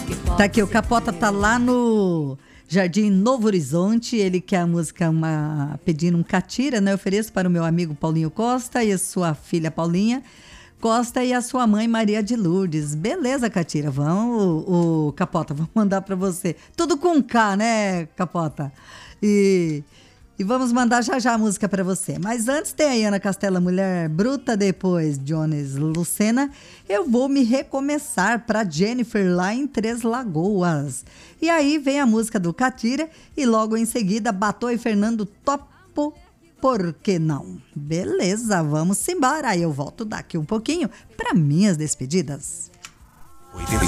Tá aqui, o Capota tá lá no Jardim Novo Horizonte. Ele quer a música pedindo um catira, né? Eu ofereço para o meu amigo Paulinho Costa e a sua filha Paulinha Costa e a sua mãe Maria de Lourdes. Beleza, Catira, vamos, o Capota, vamos mandar para você. Tudo com K, né, Capota? E vamos mandar já já a música para você. Mas antes tem a Ana Castela, Mulher Bruta, depois Jones Lucena. Eu vou me recomeçar para Jennifer lá em Três Lagoas. E aí vem a música do Catira e logo em seguida Batô e Fernando Topo. Por que não? Beleza, vamos embora. Aí eu volto daqui um pouquinho para minhas despedidas. 85